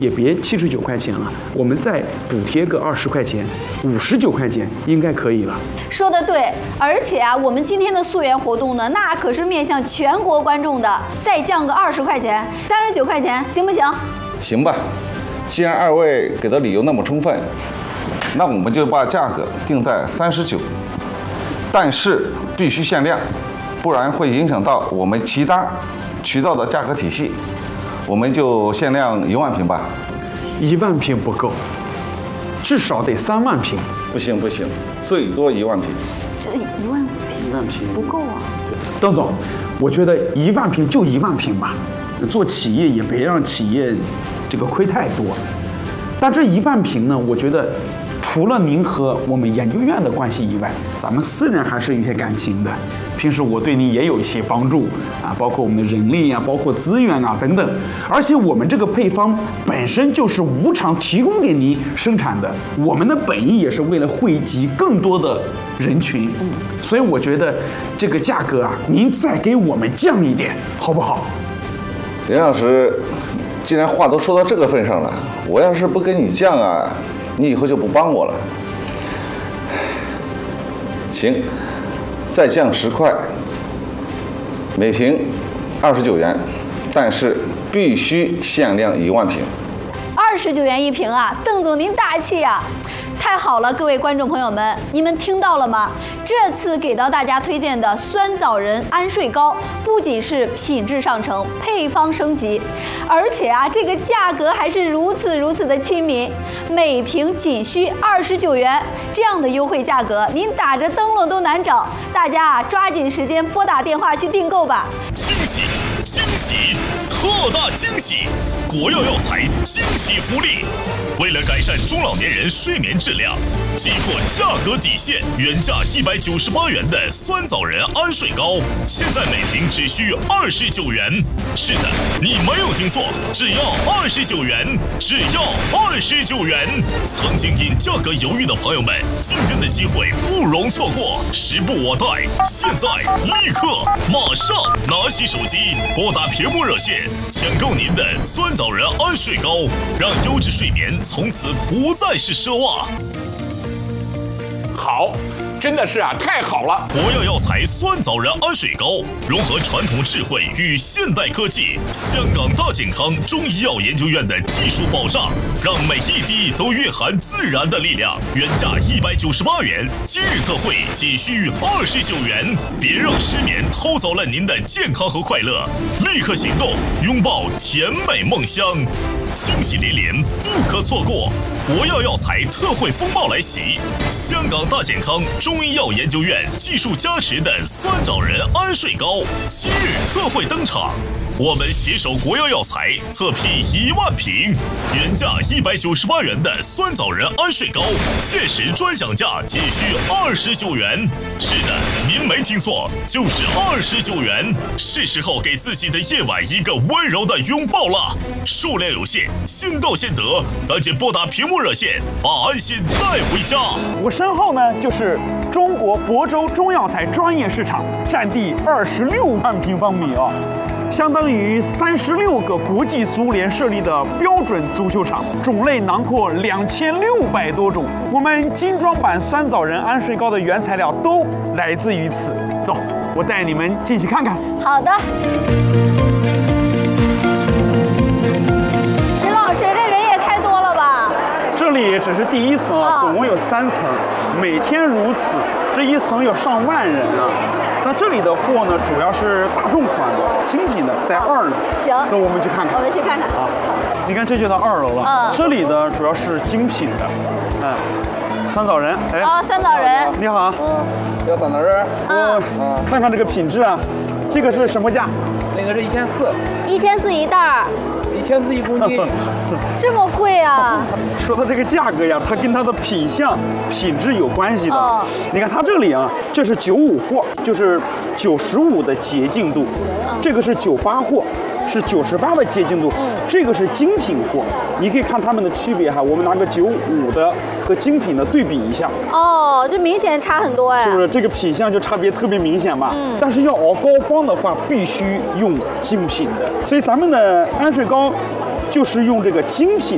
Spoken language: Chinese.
也别79块钱了，我们再补贴个20块钱，59块钱应该可以了。 说得对，而且啊，我们今天的溯源活动呢，那可是面向全国观众的，再降个20块钱，39块钱，行不行？ 行吧，既然二位给的理由那么充分，那我们就把价格定在39，但是必须限量，不然会影响到我们其他渠道的价格体系。我们就限量1万瓶吧。 1万瓶不够，至少得3万瓶。 不行不行，最多1万瓶。 这1万瓶 1万瓶不够啊。 邓总，我觉得1万瓶就1万瓶吧，做企业也别让企业这个亏太多。但这1万瓶呢，我觉得除了您和我们研究院的关系以外，咱们私人还是有些感情的。平时我对你也有一些帮助啊，包括我们的人力啊，包括资源啊等等。而且我们这个配方本身就是无偿提供给您生产的，我们的本意也是为了惠及更多的人群。所以我觉得这个价格啊，您再给我们降一点，好不好？ 林老师，既然话都说到这个份上了，我要是不给你降啊，你以后就不帮我了。行，再降10块，每瓶29元，但是必须限量1万瓶。 29元1瓶啊，邓总您大气啊！太好了，各位观众朋友们，你们听到了吗？这次给到大家推荐的酸枣仁安睡膏，不仅是品质上乘，配方升级，而且啊，这个价格还是如此的亲民，每瓶仅需29元，这样的优惠价格，您打着灯笼都难找。大家啊，抓紧时间拨打电话去订购吧！ 惊喜，惊喜，特大惊喜！国药药材惊喜福利！为了改善中老年人睡眠质量，击破价格底线，原价198元的酸枣仁安睡膏，现在每瓶只需29元。是的，你没有听错，只要29元，只要29元。曾经因价格犹豫的朋友们，今天的机会不容错过，时不我待，现在立刻马上拿起手机，拨打屏幕热线，抢购您的酸枣仁安睡膏，让优质睡眠从此不再是奢望。 好，真的是啊，太好了！ 国药药材酸枣仁安睡膏，融合传统智慧与现代科技，香港大健康中医药研究院的技术保障，让每一滴都蕴含自然的力量。原价198元，今日特惠仅需29元，别让失眠偷走了您的健康和快乐，立刻行动，拥抱甜美梦乡。惊喜连连，不可错过！国药药材特惠风暴来袭，香港大健康中医药研究院技术加持的酸枣仁安睡膏今日特惠登场。我们携手国药药材特批1万瓶，原价198元的酸枣仁安睡膏，限时专享价仅需29元。是的，您没听错，就是29元。是时候给自己的夜晚一个温柔的拥抱了。数量有限，先到先得，赶紧拨打屏幕热线，把安心带回家。 我身后呢就是中国亳州中药材专业市场，占地26万平方米啊。相当于36个国际足联设立的标准足球场，种类囊括2600多种。我们精装版酸枣仁安睡膏的原材料都来自于此。走，我带你们进去看看。 好的。林老师，这人也太多了吧？ 这里只是第1层啊，总共有3层，每天如此，这1层有上万人啊。那这里的货呢，主要是大众款的、精品的，在2楼。 行， 走，我们去看看。 我们去看看。 啊，你看这就到2楼了。这里的主要是精品的，酸枣仁。哎， 哦，酸枣仁。 你好。 要酸枣仁。 看看这个品质啊，这个是什么价？ 那个是1400，1400 一袋儿。 1400一公斤， 这么贵啊！ 说到这个价格呀，它跟它的品相、品质有关系的。你看它这里啊，这是95货，就是95的洁净度，这个是98货，是98的洁净度，这个是精品货。你可以看它们的区别哈，我们拿个95的和精品的对比一下。 哦，这明显差很多哎。 是不是这个品相就差别特别明显嘛？但是要熬膏方的话，必须用精品的，所以咱们的安睡膏就是用这个精品